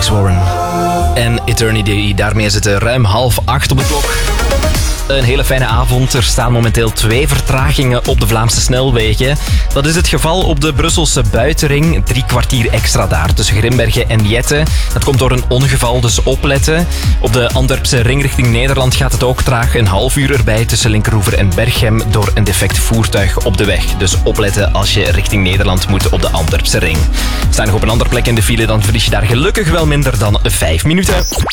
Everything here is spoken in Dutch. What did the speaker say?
Alex Warren en Eternity. Daarmee is het ruim 7:30 op de klok. Een hele fijne avond. Er staan momenteel 2 vertragingen op de Vlaamse snelwegen. Dat is het geval op de Brusselse buitenring. 3 kwartier extra daar tussen Grimbergen en Jette. Dat komt door een ongeval, dus opletten. Op de Antwerpse ring richting Nederland gaat het ook traag. Een half uur erbij tussen Linkeroever en Berchem door een defect voertuig op de weg. Dus opletten als je richting Nederland moet op de Antwerpse ring. Sta je nog op een andere plek in de file, dan verlies je daar gelukkig wel minder dan 5 minuten.